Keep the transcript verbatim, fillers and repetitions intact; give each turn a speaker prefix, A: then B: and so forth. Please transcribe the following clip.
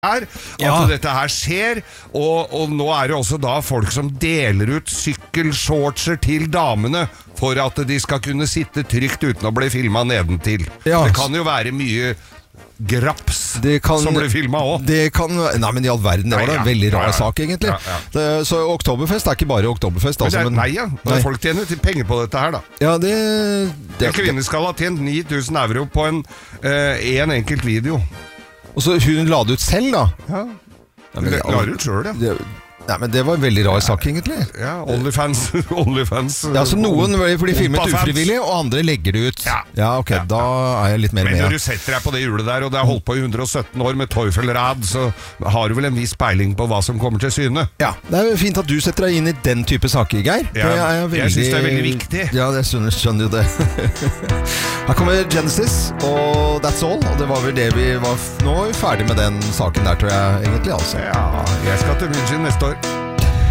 A: At ja. dette her skjer, og, og nå er det også da folk som deler ut sykkelshortser til damene for at de skal kunne sitte trygt uten å bli filmet nedentil. Ja. Det kan jo være mye graps kan, som ble filmet også.
B: Det kan, nei, men i all verden, det var da en veldig rar ja, ja. sak egentlig. Ja, ja. Det, så Oktoberfest er ikke bare Oktoberfest.
A: Men det er,
B: altså, men,
A: nei, ja. nei. Folk tjener til penger på dette her da.
B: Ja, det... det
A: en kvinne skal ha tjent ni tusen euro på en, uh, en enkelt video.
B: Og så hun la det ut selv da?
A: Ja, ja men, la det ut selv, ja.
B: Det, nei, men det var en veldig rar sak egentlig.
A: Ja, OnlyFans. OnlyFans
B: ja, så noen blir filmet ufrivillig, og andre legger det ut. Ja, ja ok, ja. Da er jeg litt mer
A: men
B: med.
A: Men når du setter deg på det hjulet der, og det er holdt på i hundre og sytten år med Teufelrad, så har du vel en viss peiling på hva som kommer til syne.
B: Ja, det er jo fint at du setter deg inn i den type saker, Geir.
A: Ja, jeg, veldig... jeg synes det er veldig viktig.
B: Ja, jeg skjønner, skjønner jo det. Her kommer Genesis, og That's All, og det var vel det vi var... Nå er vi ferdig med den saken der, tror jeg, egentlig, altså.
A: Ja, jeg skal til München neste år.